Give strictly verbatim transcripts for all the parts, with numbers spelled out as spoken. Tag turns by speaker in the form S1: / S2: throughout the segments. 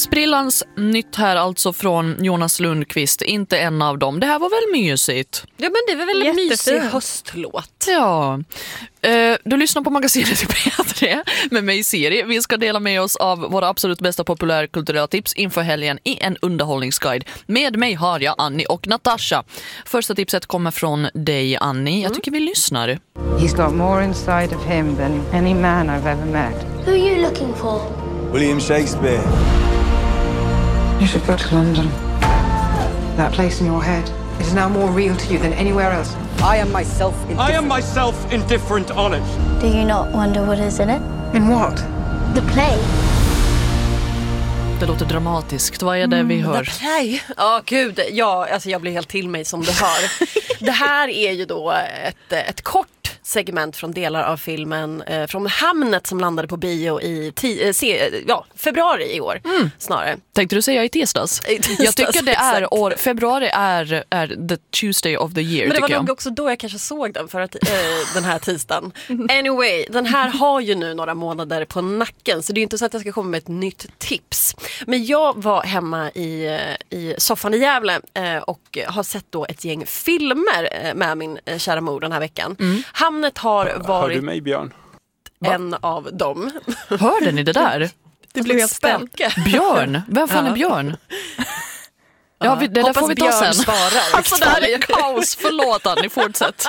S1: Sprillans nytt här alltså från Jonas Lundqvist. Inte en av dem. Det här var väl mysigt?
S2: Ja, men det var väl en mysig höstlåt.
S1: Ja. Uh, du lyssnar på magasinet i P tre med mig Siri. Vi ska dela med oss av våra absolut bästa populärkulturella tips inför helgen i en underhållningsguide. Med mig har jag Annie och Natasha. Första tipset kommer från dig, Annie. Jag tycker vi lyssnar.
S3: He's got more inside of him than any man I've ever met.
S4: Who are you looking for?
S5: William Shakespeare.
S3: You should go to London. That place in your head is now more real to you than anywhere else.
S6: I am myself indifferent.
S7: I am myself indifferent on it.
S4: Do you not wonder what is in it?
S3: In what?
S4: The play.
S1: Det låter dramatiskt. Vad är det vi hör?
S2: The play. Ja, oh, gud. Ja, alltså jag blir helt till mig som du hör. Det här är ju då ett, ett kort segment från delar av filmen eh, från Hamnet som landade på bio i ti- eh, se, ja, februari i år mm. snarare.
S1: Tänkte du säga i tisdags? I tisdags jag tycker det är år, februari är, är the Tuesday of the year.
S2: Men det var
S1: jag.
S2: nog också då jag kanske såg den för att, eh, den här tisdagen. Anyway, den här har ju nu några månader på nacken så det är inte så att jag ska komma med ett nytt tips. Men jag var hemma i, i soffan i Gävle eh, och har sett då ett gäng filmer eh, med min eh, kära mor den här veckan. Mm. Hamnet har varit
S7: Hör du mig, Björn?
S2: en Va? av dem.
S1: Hörde ni det där?
S2: Det blev helt ställt.
S1: Björn? Vem fan är Björn? Ja, vi, det där får vi ta sen.
S2: Svarar,
S1: alltså det här är kaos, förlåt Annie, fortsätt.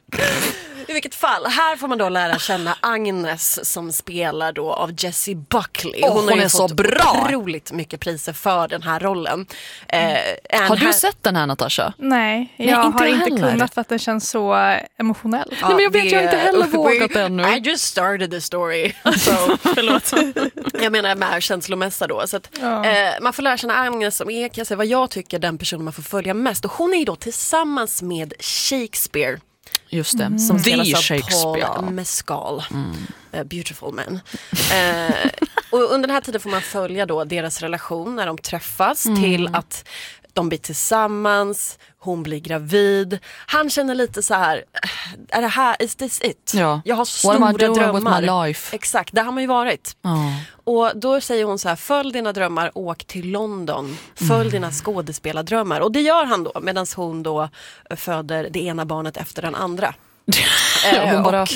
S2: I vilket fall, här får man då lära känna Agnes som spelar då av Jessie Buckley.
S1: Hon,
S2: hon har
S1: hon är så bra.
S2: Otroligt mycket priser för den här rollen. Eh,
S1: har du
S2: här...
S1: sett den här, Natasha?
S8: Nej, jag
S1: Nej, inte
S8: har inte
S1: heller.
S8: kunnat för att den känns så emotionell.
S1: Ja, Nej, men jag vet, det... jag har inte heller vågat ännu.
S2: I just started the story. So, förlåt. Jag menar med känslomässa då. Så att, ja. eh, man får lära känna Agnes som är, kan jag säga, vad jag tycker den personen man får följa mest. Och hon är ju då tillsammans med Shakespeare.
S1: Just det,
S2: mm. som spelas av
S1: Shakespeare.
S2: Paul Mescal. Mm. Uh, beautiful man. Uh, och under den här tiden får man följa då deras relation när de träffas mm. till att de blir tillsammans, hon blir gravid. Han känner lite så här, är det här, is this it?
S1: Ja.
S2: Jag har stora drömmar. Exakt, där har man ju varit.
S1: Oh.
S2: Och då säger hon så här, följ dina drömmar, åk till London. Följ mm. dina skådespelardrömmar. Och det gör han då, medan hon då föder det ena barnet efter den andra.
S1: Ja, hon bara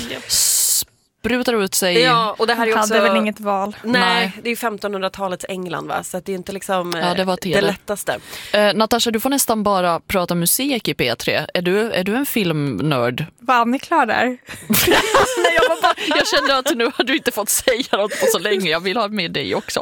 S1: sprutar ut sig.
S2: Ja, och det här är också...
S8: hade väl inget val.
S2: Nej, Nej. det är femtonhundratalets England, va? Så att det är inte liksom
S1: ja, det, var
S2: det lättaste.
S1: Eh, Natasha, du får nästan bara prata musik i P tre. Är du, är du en filmnörd?
S8: Var ni klar där?
S1: Nej, jag, var bara, jag kände att nu har du inte fått säga något på så länge. Jag vill ha med dig också.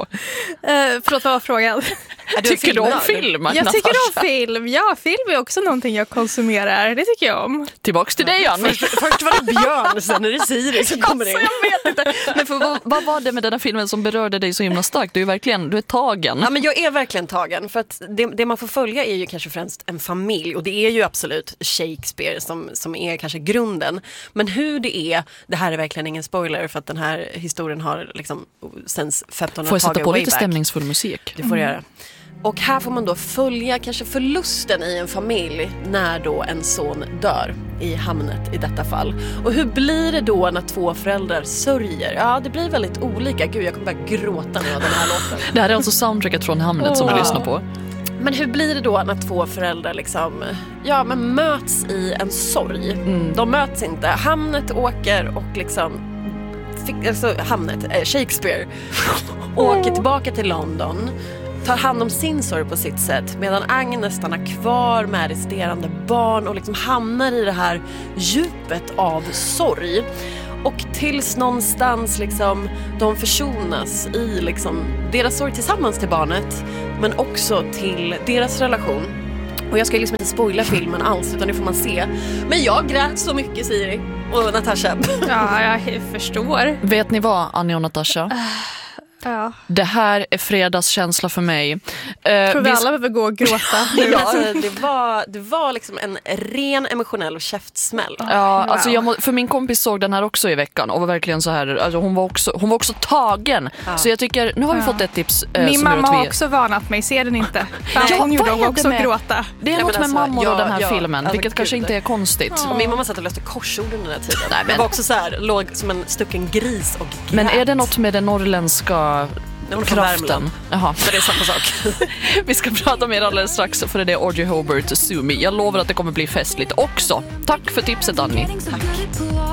S8: Eh, förlåt, vad var frågan?
S1: Är du tycker du om film,
S8: Jag
S1: Natasha?
S8: tycker om film. Ja, film är också någonting jag konsumerar. Det tycker jag om.
S1: Tillbaks till dig, Annie.
S2: Först, först var det Björn, sen är det Siri som kommer in.
S1: Alltså, jag vet inte. Men för, vad, vad var det med den här filmen som berörde dig så himla starkt? Du är verkligen, du är tagen.
S2: Ja, men jag är verkligen tagen. För att det, det man får följa är ju kanske främst en familj. Och det är ju absolut Shakespeare som, som är kanske grunden. Men hur det är, det här är verkligen ingen spoiler. För att den här historien har liksom sen femtonhundratalet.
S1: Får jag sätta på lite
S2: back.
S1: stämningsfull musik?
S2: Det får du göra. Och här får man då följa kanske förlusten i en familj när då en son dör i Hamnet i detta fall. Och hur blir det då när två föräldrar sörjer? Ja, det blir väldigt olika. Gud, jag kommer bara gråta nu av den här låten.
S1: Det här är alltså soundtracket från Hamnet oh. som vi lyssnar på.
S2: Men hur blir det då när två föräldrar liksom, ja, men möts i en sorg? Mm. De möts inte. Hamnet åker och liksom... Alltså Hamnet, eh, Shakespeare åker tillbaka till London, tar hand om sin sorg på sitt sätt, medan Agnes stannar kvar med resterande barn och liksom hamnar i det här djupet av sorg. Och tills någonstans liksom de försonas i liksom deras sorg tillsammans till barnet, men också till deras relation. Och jag ska liksom inte spoila filmen alls, utan det får man se. Men jag grät så mycket, Siri och Natasha.
S8: Ja, jag förstår.
S1: Vet ni vad, Annie och Natasha?
S8: Ja.
S1: Det här är fredagskänsla för mig. Uh,
S8: Tror vi alla behöver gå och gråta.
S2: Ja, alltså, det var, det var liksom en ren emotionell käftsmäll.
S1: Ja, wow. Alltså jag må, för min kompis såg den här också i veckan och var verkligen så här, alltså hon var också, hon var också tagen. Ja. Så jag tycker, nu har vi ja. fått ett tips. Uh,
S8: min mamma
S1: vi...
S8: har också varnat mig, ser den inte. Ja, hon gjorde hon också med? gråta.
S1: Det är Nej, något med alltså, mammor ja, och den här ja, filmen, alltså, vilket gud. kanske inte är konstigt.
S2: Ja. Min mamma satt och löste korsord under den här tiden. Nej, men... Det var också så här, låg som en stucken gris och grät.
S1: Men är det något med det norrländska
S2: hon är från Värmland.
S1: kraften. Jaha.
S2: Så det är samma sak.
S1: Vi ska prata mer alldeles strax, för det är Audrey Hobart Sumi. Jag lovar att det kommer bli festligt också. Tack för tipset, Annie.
S2: Tack.